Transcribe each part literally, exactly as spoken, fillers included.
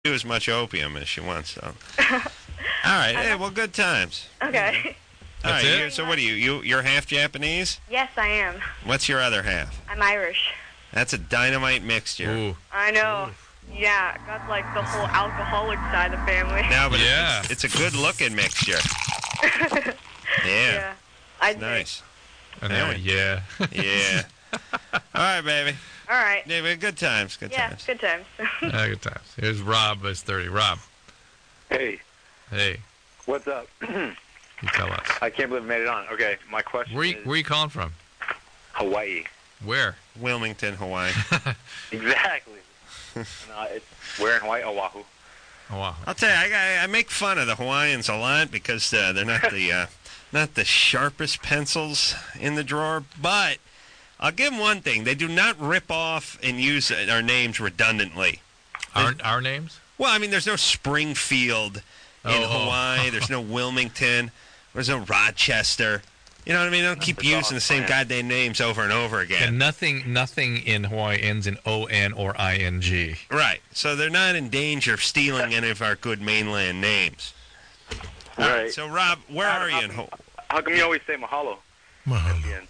do as much opium as she wants. So. All right. Hey, well, good times. Okay. All That's right. it? you- So what are you? You you're half Japanese? Yes, I am. What's your other half? I'm Irish. That's a dynamite mixture. Ooh. I know. Yeah, got like the whole alcoholic side of the family. No, but Yeah. it's, it's a good-looking mixture. yeah. Yeah. I do. Nice. I know. Alright. Yeah. Yeah. All right, baby. All right. Yeah, but good times. Good Yeah, times. good times. Ah, good times. Here's Rob. Is thirty. Rob. Hey, Hey. what's up? You tell us. I can't believe I made it on. Okay, my question Where you, is where you calling from? Hawaii. Where? Wilmington, Hawaii. Exactly. and, uh, it's, where in Hawaii? Oahu. Oh wow. I'll tell you, I, I, I make fun of the Hawaiians a lot because uh, they're not the uh, not the sharpest pencils in the drawer. But I'll give them one thing: they do not rip off and use our names redundantly. Our our names? Well, I mean, there's no Springfield in Oh, oh. Hawaii. There's no Wilmington. There's no Rochester. You know what I mean? They don't keep It's all using the same planned. goddamn names over and over again. And nothing nothing in Hawaii ends in O N or I N G. Right. So they're not in danger of stealing any of our good mainland names. All right. Right. So, Rob, where How- are you how in come- Hawaii? How come you always say mahalo? at the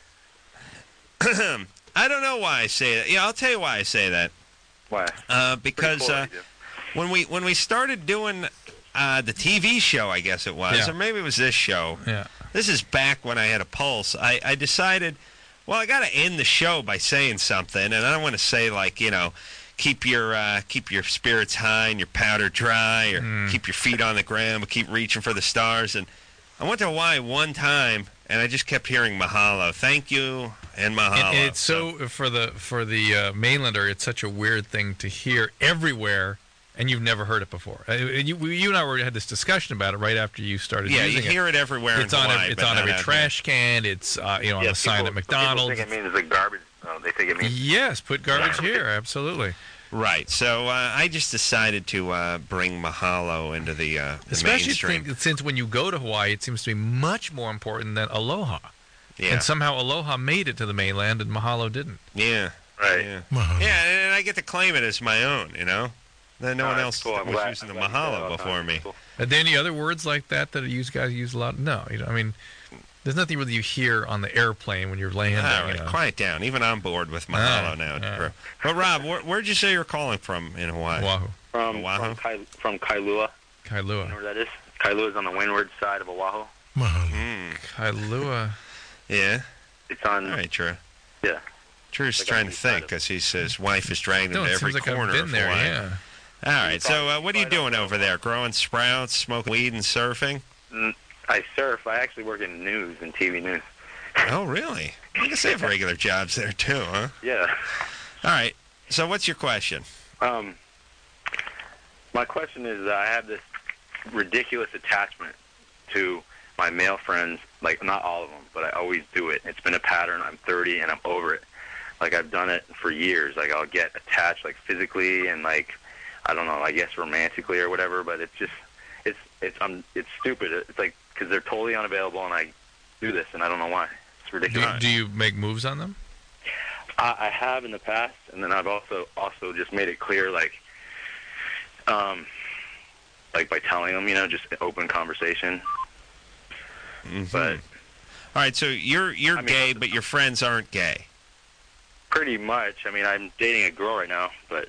end? I don't know why I say that. Yeah, I'll tell you why I say that. Why? Uh, Pretty because cool uh, of you. when we when we started doing uh, the T V show, I guess it was, Yeah. or maybe it was this show. Yeah. This is back when I had a pulse. I, I decided, well, I got to end the show by saying something, and I don't want to say like, you know, keep your uh, keep your spirits high and your powder dry, or Mm. keep your feet on the ground, but keep reaching for the stars. And I went to Hawaii one time, and I just kept hearing mahalo, thank you, and mahalo. And it's so for the for the uh, mainlander, it's such a weird thing to hear everywhere, and you've never heard it before. Uh, you, you and I already had this discussion about it right after you started yeah, you using hear it everywhere it. It's in on Hawaii, every, it's but on not every out here. trash can. It's uh, you know on Yeah, the sign at people- some McDonald's. People think it means like garbage. No, they think it means. Yes, put garbage here. Absolutely. Right. So uh, I just decided to uh, bring mahalo into the, uh, the Especially mainstream. think, since when you go to Hawaii, it seems to be much more important than aloha. yeah. And somehow aloha made it to the mainland and mahalo didn't. yeah. Right. Yeah. Yeah, and I get to claim it as my own, you know? Then no Oh, one that's else cool. I'm was glad- using the I'm glad you said that mahalo all the before time. me. Cool. Are there any other words like that that you guys use a lot? No. You know, I mean, there's nothing really you hear on the airplane when you're landing. All right, you know. quiet down. Even I'm bored with mahalo right, now. all right. Drew. But, Rob, where, where'd you say you're calling from in Hawaii? Oahu. From Oahu? from, Kai, from Kailua. You know Kailua. where that is? Kailua is on the windward side of Oahu. Mm, Kailua. yeah. It's on. All right, Drew. Yeah. Drew's Like trying on to the side think of- because his wife has dragged him No, to it every seems like corner I've been of there, Hawaii. yeah. All right, so uh, what are you Right on doing the- over there? Growing sprouts, smoking weed, and surfing? Mm, I surf. I actually work in news and T V news. Oh, really? I guess they have regular jobs there, too, huh? Yeah. All right, so what's your question? Um, my question is, uh, I have this ridiculous attachment to my male friends. Like, not all of them, but I always do it. It's been a pattern. I'm thirty, and I'm over it. Like, I've done it for years. Like, I'll get attached, like, physically and, like, I don't know, I guess romantically or whatever, but it's just, it's, it's, um, it's stupid. It's like, because they're totally unavailable, and I do this, and I don't know why. It's Do, ridiculous. do you make moves on them? I, I have in the past, and then I've also also just made it clear, like, um, like by telling them, you know, just open conversation. Mhm. But All right, so you're you're I mean- gay, but your friends aren't gay. pretty much, I mean, I'm dating a girl right now, but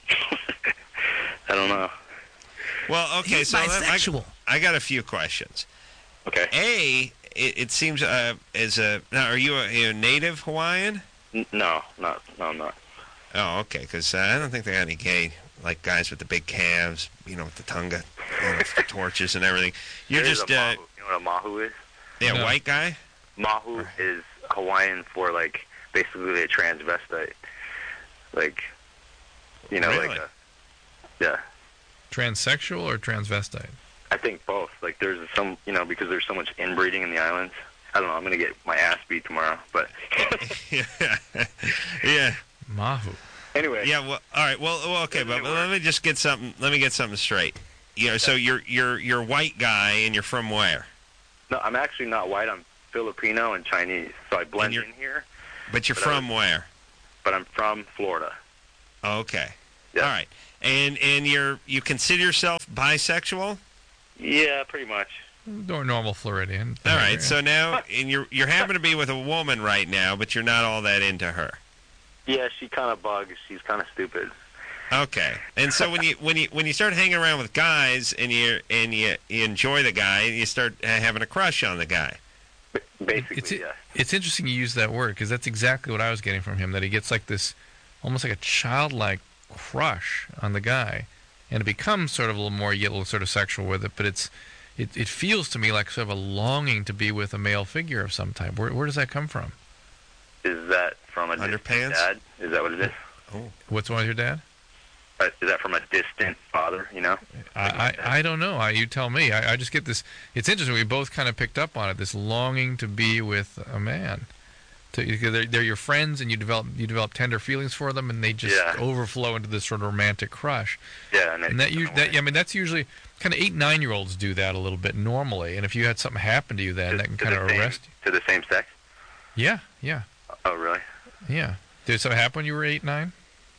I don't know. Well, okay, He's so let- I, bisexual. I got a few questions. Okay. A, it, it seems uh, as a now, are you a, you a native Hawaiian? N- no, not no, I'm not. Oh, okay, because uh, I don't think they got any gay like guys with the big calves, you know, with the tonga, you know, with the torches and everything. You're There is just a uh, mahu. You know what a mahu is? yeah, No. white guy. Mahu is Hawaiian for like basically a transvestite, like you know, Really? like a yeah. Transsexual or transvestite? I think both. Like there's some, you know, because there's so much inbreeding in the islands. I don't know. I'm gonna get my ass beat tomorrow, but yeah, yeah, Mahu. anyway. yeah. Well, all right. Well, well okay, but let me just get something. Let me get something straight. You know, so you're you're you're a white guy, and you're from where? No, I'm actually not white. I'm Filipino and Chinese, so I blend you're- in here. But you're But I from where? But I'm from Florida. Oh, okay. Yeah. All right. And and you're you consider yourself bisexual? Yeah, pretty much. Or normal Floridian. All right. So now, and you're you're happen to be with a woman right now, but you're not all that into her. Yeah, she kind of bugs. She's kind of stupid. Okay. And so when you when you when you start hanging around with guys and you and you, you enjoy the guy, you start uh, having a crush on the guy. Basically, It's, yeah. it's interesting you use that word because that's exactly what I was getting from him, that he gets like this, almost like a childlike crush on the guy. And it becomes sort of a little more, you get a little sort of sexual with it, but it's it, it feels to me like sort of a longing to be with a male figure of some type. Where, where does that come from? Is that from a distant Underpants? dad? Is that what it is? What's wrong with your dad? Uh, is that from a distant father, you know? I, I, I don't know. I, you tell me. I, I just get this. It's interesting. We both kind of picked up on it. This longing to be with a man. To, they're, they're your friends, and you develop you develop tender feelings for them, and they just Yeah. overflow into this sort of romantic crush. Yeah, and, And that you that I mean that's usually kind of eight nine year olds do that a little bit normally. And if you had something happen to you, then to, that can to kind the of same- arrest you. To the same sex? Yeah, yeah, Oh, really? yeah. Did something happen when you were eight nine?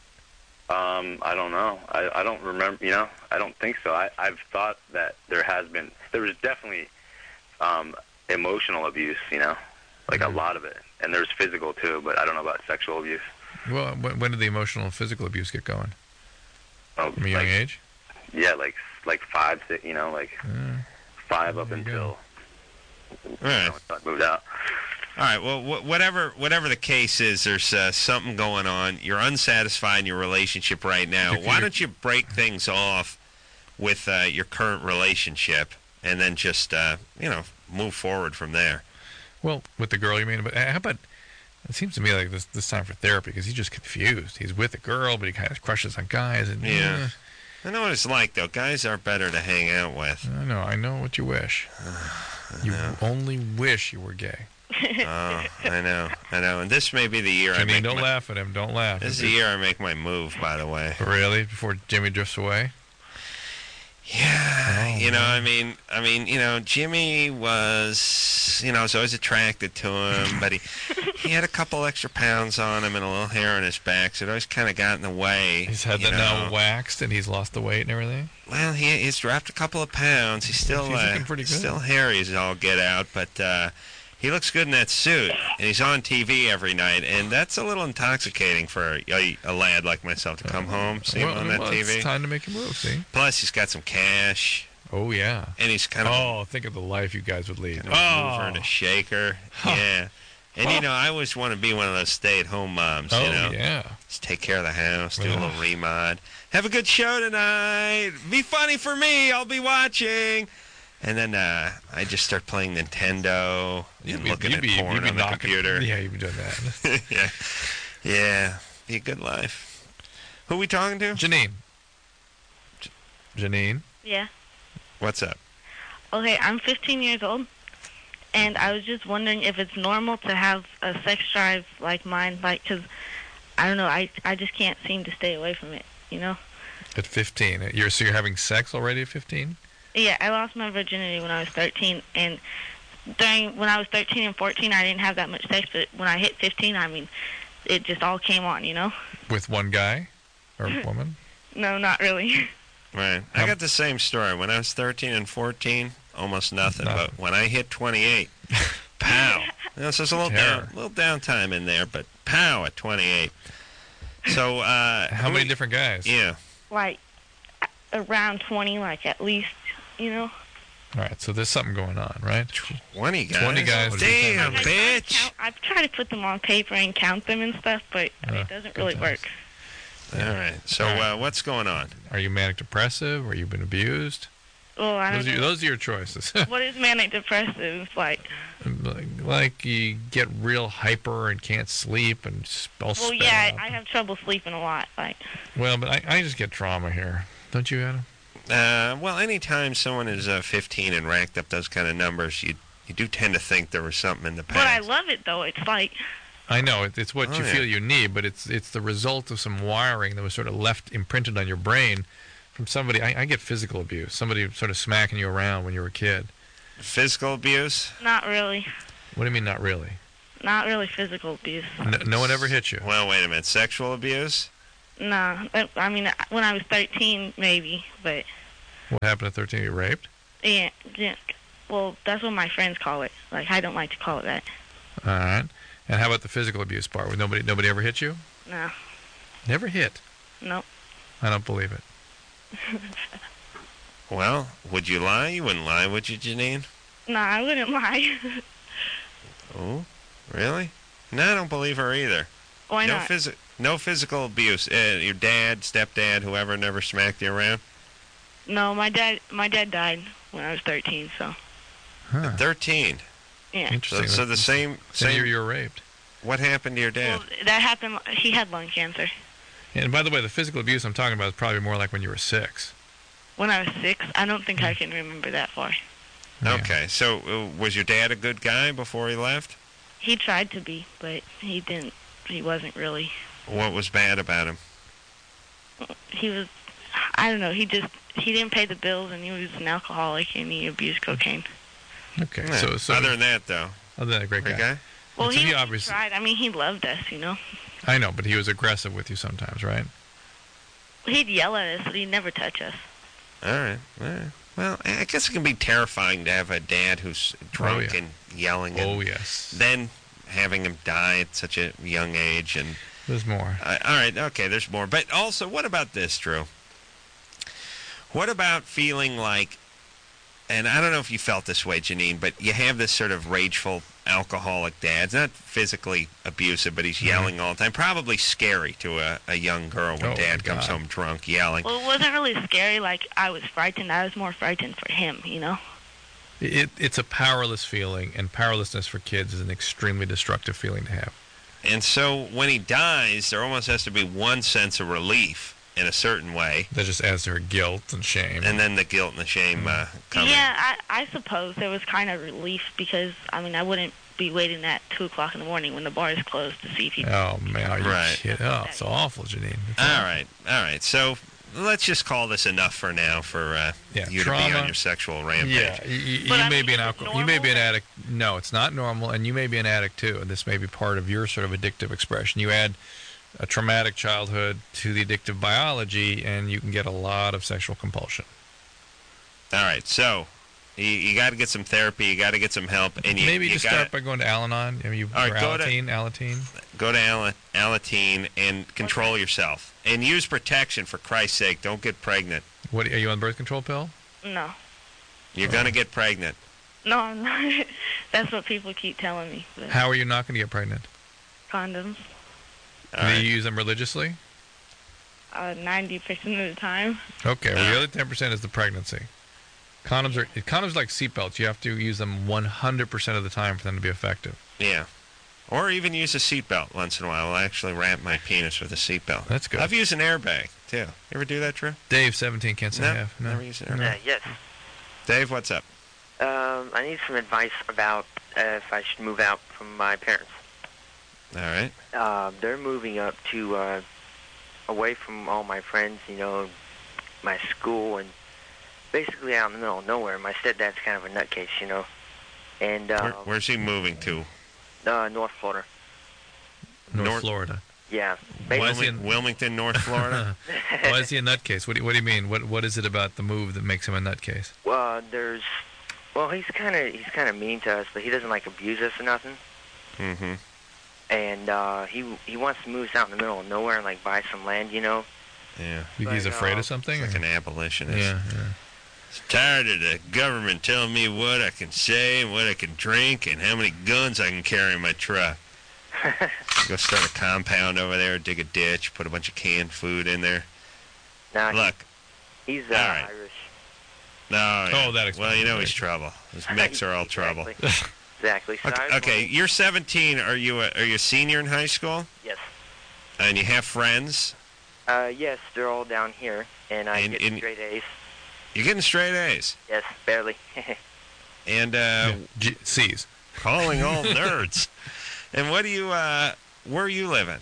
Um, I don't know. I, I don't remember, you know, I don't think so. I, I've thought that there has been, there was definitely um, emotional abuse, you know, like Mhm. a lot of it. And there's physical too, but I don't know about sexual abuse. Well, when, when did the emotional and physical abuse get going? Oh, From a young like, age? Yeah, like like five, six, you know, like Uh, five up There you until All right. you know, I moved out. All right. Well, wh- whatever whatever the case is, there's uh, something going on. You're unsatisfied in your relationship right now. If Why you- don't you break things off with uh, your current relationship and then just uh, you know move forward from there? well, with the girl you mean, but how about? It seems to me like this this time for therapy because he's just confused. He's with a girl, but he kind of crushes on guys. And Yeah. I know what it's like though. Guys are better to hang out with. uh, I know, I know what you wish. You only wish you were gay. Oh, I know, I know. And this may be the year I Jimmy, make don't my, laugh at him. Don't laugh. This is the year I make my move. By the way. Really? Before Jimmy drifts away? Yeah, Oh, you know, man. I mean, I mean, you know, Jimmy was, you know, I was always attracted to him, but he, he had a couple extra pounds on him and a little hair on his back, so it always kind of got in the way. He's had you that know. now waxed and he's lost the weight and everything? Well, he he's dropped a couple of pounds. He's still He's uh, looking pretty good. still hairy as all get out, but uh, he looks good in that suit, and he's on T V every night, and that's a little intoxicating for a, a lad like myself to come home, see him well, on that well, T V. it's time to make a move, see? Plus, he's got some cash, Oh, yeah. and he's kind of Oh, think of the life you guys would lead. kind of a mover and Oh, a shaker. Yeah. And, you know, I always want to be one of those stay-at-home moms, oh you know. yeah. Just take care of the house, do a Yeah. little remod. Have a good show tonight. Be funny for me. I'll be watching. And then uh, I just start playing Nintendo You'd and be- looking you'd at be- porn you'd be on the knocking- computer. Yeah, you'd be doing that. yeah. Yeah. Be a good life. Who we talking to? Janine. J- Janine? Yeah. What's up? Okay, I'm fifteen years old, and I was just wondering if it's normal to have a sex drive like mine, like, because, I don't know, I, I just can't seem to stay away from it, you know? At fifteen. You're, so you're having sex already at fifteen? Yeah, I lost my virginity when I was thirteen, and during, when I was thirteen and fourteen, I didn't have that much sex, but when I hit fifteen, I mean, it just all came on, you know? With one guy? Or woman? No, not really. Right. I Um, got the same story. When I was thirteen and fourteen, almost nothing. Nothing. But when I hit twenty-eight, pow. You know, so there's a little Terror. down, little downtime in there, but pow at twenty-eight. So, uh, How who many we- different guys? Yeah. Like, a- around twenty, like, at least, you know? All right, so there's something going on, right? twenty guys. twenty guys. Damn, Like, I try to bitch. count- I've tried to put them on paper and count them and stuff, but I mean, Uh, it doesn't good really times. work. All right. So, All right. uh, what's going on? Are you manic depressive? Or you been abused? Well, I Those don't are, your, know. those are your choices. What is manic depressive? Like, like, like you get real hyper and can't sleep and s- all well, sped yeah, up. I have trouble sleeping a lot. Like, Well, but I, I just get trauma here. Don't you, Adam? Uh, well, anytime someone is uh, fifteen and racked up those kind of numbers, you you do tend to think there was something in the past. but I love it though. It's like, I know it, it's what Oh, you yeah. feel you need, but it's it's the result of some wiring that was sort of left imprinted on your brain from somebody. I, I get physical abuse. Somebody sort of smacking you around when you were a kid. Physical abuse? not really, What do you mean, not really? not really physical abuse. No, no one ever hit you. Well, wait a minute. Sexual abuse? Nah, I I mean, when I was thirteen, maybe, but What happened at thirteen? You were raped? yeah, yeah. Well, that's what my friends call it. Like, I don't like to call it that. All right. And how about the physical abuse part? Would nobody nobody ever hit you? No, Never hit. nope. I don't believe it. Well, would you lie? You wouldn't lie, would you, Janine? No, I wouldn't lie. Oh, really? No, I don't believe her either. Why no not? Phys- no physical abuse. Uh, your dad, stepdad, whoever never smacked you around? No, my dad, my dad died when I was thirteen. So Huh. thirteen. yeah. So, Interesting. so the same, Same year same. you were raped. What happened to your dad? Well, that happened. He had lung cancer And by the way, the physical abuse I'm talking about is probably more like when you were six. when I was six. I don't think I can remember that far. Yeah. Okay, so uh, was your dad a good guy before he left? He tried to be, but he didn't. He wasn't really. What was bad about him? He was. I don't know. He just he didn't pay the bills, and he was an alcoholic, and he abused cocaine. Okay. Yeah. So, so Other than that, though, other than a great great guy. guy? Well, So he, he he obviously- tried. I mean, he loved us, you know. I know, but he was aggressive with you sometimes, right? He'd yell at us, but he'd never touch us. All right, all right. Well, I guess it can be terrifying to have a dad who's drunk yeah. and yelling, Oh and yes. then having him die at such a young age. And There's more. uh, all right, okay, there's more. But also, what about this, Drew? What about feeling like, and I don't know if you felt this way, Janine, but you have this sort of rageful alcoholic dad. It's not physically abusive, but he's Mhm. yelling all the time. Probably scary to a, a young girl when Oh, dad my comes God. home drunk, yelling. Well, it wasn't really scary. Like, I was frightened. I was more frightened for him, you know. It, it's a powerless feeling, and powerlessness for kids is an extremely destructive feeling to have. And so when he dies, there almost has to be one sense of relief in a certain way, That just adds to her guilt and shame. and then the guilt and the shame uh, come in. Yeah, I, I suppose there was kind of relief because, I mean, I wouldn't be waiting at two o'clock in the morning when the bar is closed to see if he... Oh man, are you Right. kidding? Oh, it's awful, Janine. It's All awful. right, all right. So let's just call this enough for now for uh, Yeah, you to be trauma. on your sexual rampage. Yeah, you, you, But you I may mean, be an is it alcohol. You may be an normal? addict. No, it's not normal, and you may be an addict too. And this may be part of your sort of addictive expression. You add a traumatic childhood to the addictive biology, and you can get a lot of sexual compulsion. All right, so you, you got to get some therapy. You got to get some help, and you Maybe you just gotta start by going to Al-Anon. I mean, you All right, or go to- Alateen, Alateen. go to Al- Alateen and control yourself, and use protection for Christ's sake. Don't get pregnant. What are you on birth control pill? No. You're Oh. gonna get pregnant. No, I'm not. That's what people keep telling me. But How are you not going to get pregnant? condoms, All Do right. you use them religiously? uh, ninety percent of the time. Okay, well, Ah. the other ten percent is the pregnancy. Condoms are condoms are like seatbelts. You have to use them one hundred percent of the time for them to be effective. Yeah. Or even use a seatbelt once in a while. I'll actually wrap my penis with a seatbelt. That's good. I've used an airbag, too. You ever do that, Drew? Dave, seventeen, can't say No, half. No. never used an airbag. No. Uh, yes. Dave, what's up? Um, I need some advice about uh, if I should move out from my parents. All right. Uh, they're moving up to uh, away from all my friends, you know, my school, and basically out in the middle of nowhere. My stepdad's kind of a nutcase, you know, and uh, Where, where's he moving to? uh, North Florida. North, North- Florida. Yeah, Why is he basically. in- Wilming- Wilmington, North Florida? Why is he a nutcase? What do, you, what do you mean? What What is it about the move that makes him a nutcase? Well, there's, well, he's kind of he's kind of mean to us, but he doesn't like abuse us or nothing. mm-hmm. And uh, he he wants to move us out in the middle of nowhere and like buy some land, you know. Yeah. You think he's Like, afraid uh, of something? Like or- an abolitionist. yeah, yeah. Tired of the government telling me what I can say and what I can drink and how many guns I can carry in my truck. Go start a compound over there, dig a ditch, put a bunch of canned food in there. Now he- Look, he's uh, all right. Irish. no. Oh, that Well, explains you know it. he's trouble. His mix are all trouble. Exactly. Exactly. So I Okay, was okay, wondering- you're seventeen. Are you a, are you a senior in high school? Yes. And you have friends? Uh, yes, they're all down here, and I And- get and- straight A's. You're getting straight A's. Yes, barely. And uh, Yeah. G- C's. calling all nerds. And what do you, uh, where are you living?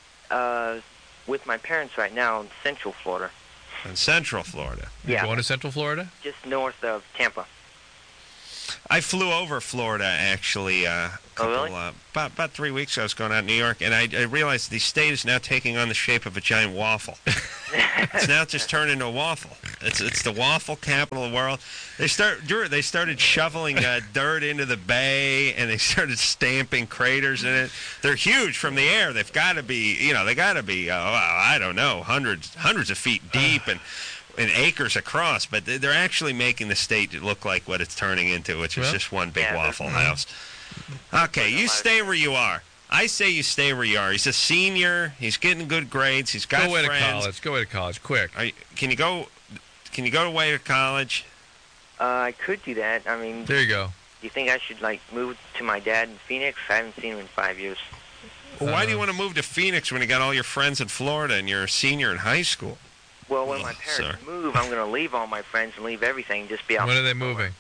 uh, with my parents right now in Central Florida, In Central Florida. You Yeah. going to Central Florida? just north of Tampa. I flew over Florida actually. Uh, a couple, Oh, really? uh, about about three weeks ago. I was going out in New York, and I, I realized the state is now taking on the shape of a giant waffle. It's now just turned into a waffle. It's it's the waffle capital of the world. They start they started shoveling uh, dirt into the bay, and they started stamping craters in it. They're huge from the air. They've got to be, you know, they got to be. Uh, I don't know, hundreds hundreds of feet deep and. and acres across, but they're actually making the state look like what it's turning into, which is Well, just one big yeah, waffle house. Okay, you stay where you are. I say you stay where you are. He's a senior. He's getting good grades. He's got Go away friends. to college. Go away to college, quick. Are you, can you go? Can you go away to college? Uh, I could do that. I mean, do There you go. you think I should like move to my dad in Phoenix? I haven't seen him in five years. Well, why do you Uh, want to move to Phoenix when you got all your friends in Florida and you're a senior in high school? Well, when Oh, my parents sir. move, I'm going to leave all my friends and leave everything, just be out. When are they moving?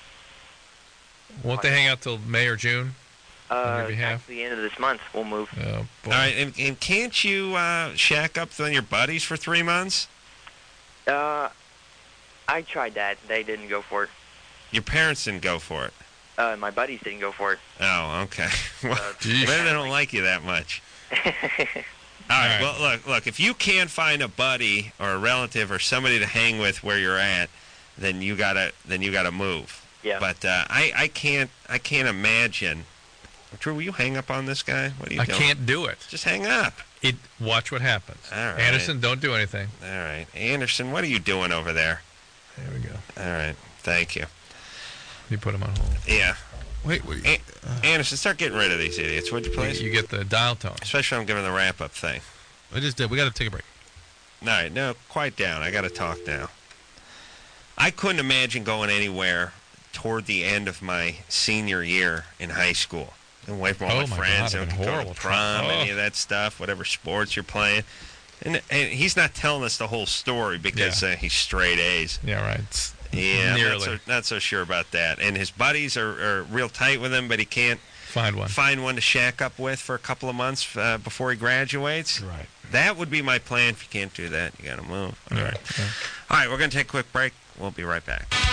Won't they hang out till May or June? on Uh, your behalf? actually, the end of this month, we'll move. Oh, boy. All right, and, and can't you uh, shack up on your buddies for three months? Uh, I tried that. They didn't go for it. Your parents didn't go for it. Uh, my buddies didn't go for it. Oh, okay. Well, Uh, Geez. maybe they don't like you that much. All right. right. Well, look, look. If you can't find a buddy or a relative or somebody to hang with where you're at, then you gotta then you gotta move. Yeah. But uh, I I can't I can't imagine. Drew, will you hang up on this guy? What are you I doing? can't do it. Just hang up. It. Watch what happens. All right. Anderson, don't do anything. All right, Anderson. What are you doing over there? There we go. All right. Thank you. You put him on hold. Yeah. Wait, wait. A- Anderson, start getting rid of these idiots, would you please? You get the dial tone. Especially when I'm giving the wrap up thing. I just did. We got to take a break. All right, no, quiet down. I got to talk now. I couldn't imagine going anywhere toward the end of my senior year in high school. Away from all Oh, my my friends, God, I it'd could been go horrible. to prom, Oh. any of that stuff, whatever sports you're playing. And, and he's not telling us the whole story because Yeah. uh, he's straight A's. Yeah, right. It's Yeah, I'm nearly. not so, not so sure about that. And his buddies are, are real tight with him, but he can't Find one. find one to shack up with for a couple of months uh, before he graduates. Right. That would be my plan. If you can't do that, you got to move. All right. Yeah. All right, we're going to take a quick break. We'll be right back.